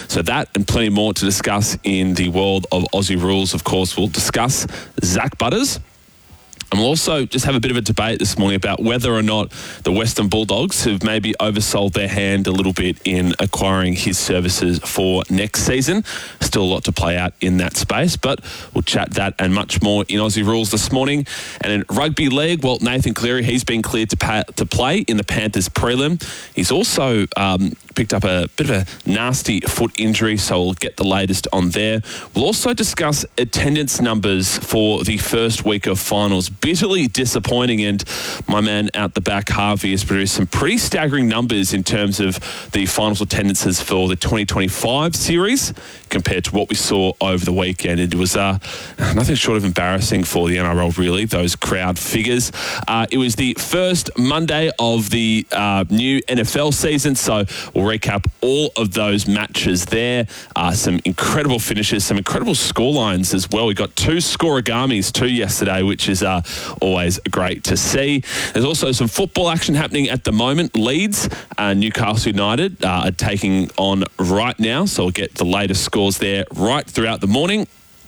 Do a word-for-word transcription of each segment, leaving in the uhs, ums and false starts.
So that and plenty more to discuss in the world of Aussie rules. Of course, we'll discuss Zach Butters. And we'll also just have a bit of a debate this morning about whether or not the Western Bulldogs have maybe oversold their hand a little bit in acquiring his services for next season. Still a lot to play out in that space, but we'll chat that and much more in Aussie Rules this morning. And in rugby league, well, Nathan Cleary, he's been cleared to, pay, to play in the Panthers prelim. He's also um, picked up a bit of a nasty foot injury, so we'll get the latest on there. We'll also discuss attendance numbers for the first week of finals. Bitterly disappointing, and my man out the back, Harvey, has produced some pretty staggering numbers in terms of the finals attendances for the twenty twenty-five series compared to what we saw over the weekend. It was uh, nothing short of embarrassing for the N R L, really, those crowd figures. Uh, it was the first Monday of the uh, new N F L season, so we'll recap all of those matches there. Uh, some incredible finishes, some incredible scorelines as well. We got two scoregamis too yesterday, which is uh, always great to see. There's also some football action happening at the moment. Leeds and Newcastle United uh, are taking on right now, so we'll get the latest scores there right throughout the morning.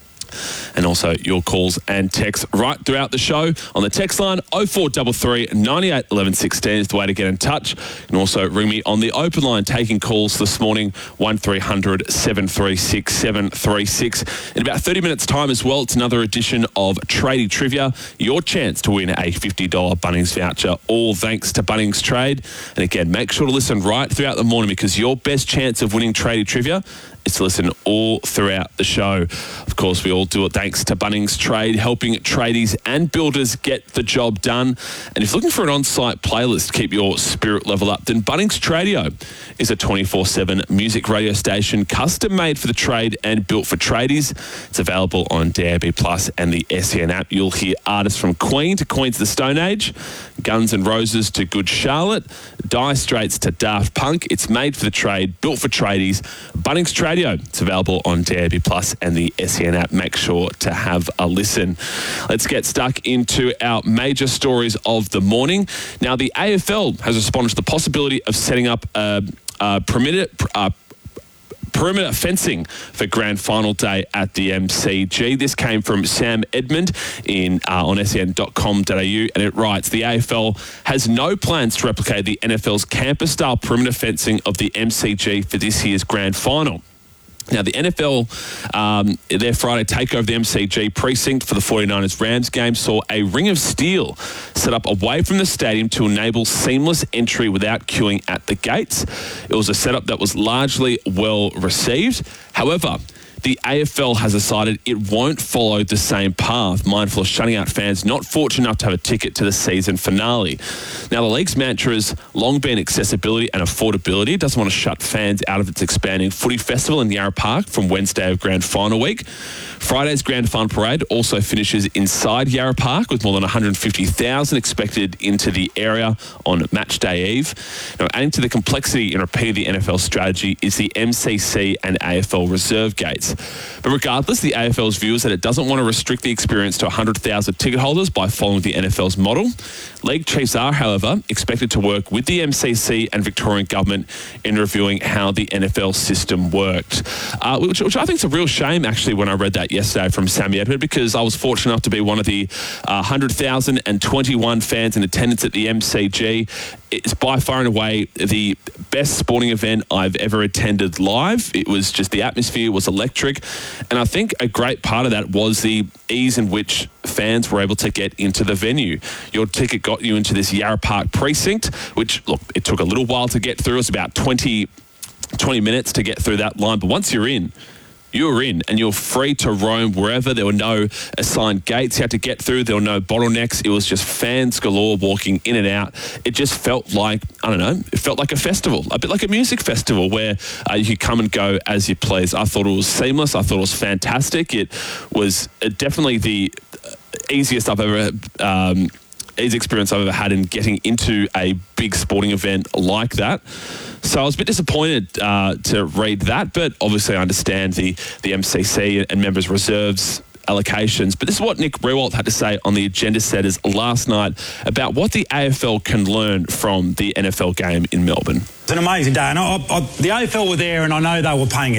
And also your calls and texts right throughout the show on the text line oh four three three, nine eight, one one one six is the way to get in touch. And also ring me on the open line, taking calls this morning, one three hundred, seven three six, seven three six. In about thirty minutes time as well, it's another edition of Tradie Trivia, your chance to win a fifty dollars Bunnings voucher, all thanks to Bunnings Trade. And again, make sure to listen right throughout the morning, because your best chance of winning Tradie Trivia is to listen all throughout the show. Of course, we all do it thanks to Bunnings Trade, helping tradies and builders get the job done. And if you're looking for an on-site playlist to keep your spirit level up, then Bunnings Tradio is a twenty-four seven music radio station custom-made for the trade and built for tradies. It's available on D A B Plus and the S E N app. You'll hear artists from Queen to Queens of the Stone Age, Guns N' Roses to Good Charlotte, Dire Straits to Daft Punk. It's made for the trade, built for tradies. Bunnings Tradio. It's available on D A B Plus and the S E N app. Make sure to have a listen. Let's get stuck into our major stories of the morning. Now, the A F L has responded to the possibility of setting up a, a perimeter, a perimeter fencing for grand final day at the M C G. This came from Sam Edmund in uh, on S E N dot com dot A U, and it writes, the A F L has no plans to replicate the N F L's campus-style perimeter fencing of the M C G for this year's grand final. Now, the N F L, um, their Friday takeover of the M C G precinct for the forty-niners Rams game saw a ring of steel set up away from the stadium to enable seamless entry without queuing at the gates. It was a setup that was largely well received. However, the A F L has decided it won't follow the same path, mindful of shutting out fans not fortunate enough to have a ticket to the season finale. Now, the league's mantra has long been accessibility and affordability. It doesn't want to shut fans out of its expanding footy festival in Yarra Park from Wednesday of grand final week. Friday's grand final parade also finishes inside Yarra Park, with more than one hundred fifty thousand expected into the area on match day eve. Now, adding to the complexity and repeating the N F L strategy is the M C C and A F L reserve gates. But regardless, the A F L's view is that it doesn't want to restrict the experience to one hundred thousand ticket holders by following the N F L's model. League chiefs are, however, expected to work with the M C C and Victorian government in reviewing how the N F L system worked, uh, which, which I think is a real shame, actually, when I read that yesterday from Sammy Edmund, because I was fortunate enough to be one of the uh, one hundred thousand twenty-one fans in attendance at the M C G. It's by far and away the best sporting event I've ever attended live. It was just, the atmosphere was electric. And I think a great part of that was the ease in which fans were able to get into the venue. Your ticket got you into this Yarra Park precinct, which, look, it took a little while to get through. It was about twenty, twenty minutes to get through that line. But once you're in, you were in, and you're free to roam wherever. There were no assigned gates you had to get through. There were no bottlenecks. It was just fans galore walking in and out. It just felt like, I don't know, it felt like a festival, a bit like a music festival where uh, you could come and go as you please. I thought it was seamless. I thought it was fantastic. It was uh, definitely the easiest I've ever um, easy experience I've ever had in getting into a big sporting event like that. So I was a bit disappointed uh, to read that, but obviously I understand the, the M C C and members' reserves allocations. But this is what Nick Rewalt had to say on the Agenda Setters last night about what the A F L can learn from the N F L game in Melbourne. It's an amazing day, and I, I, the A F L were there, and I know they were paying